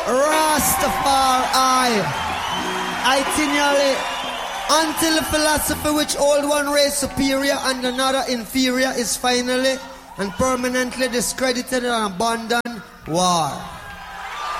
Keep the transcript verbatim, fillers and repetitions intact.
Rastafari. Itinerary. Until the philosophy which hold one race superior and another inferior is finally and permanently discredited and abandoned, war.